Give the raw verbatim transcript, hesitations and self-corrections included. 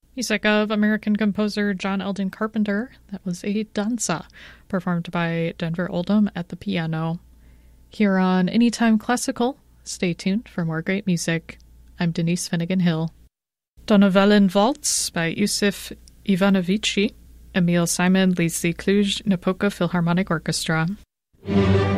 Music of American composer John Eldon Carpenter. That was a danza performed by Denver Oldham at the piano. Here on Anytime Classical, stay tuned for more great music. I'm Denise Finnegan Hill. Donauwellen Waltz by Yusuf Ivanovici. Emil Simon leads the Cluj-Napoca Philharmonic Orchestra.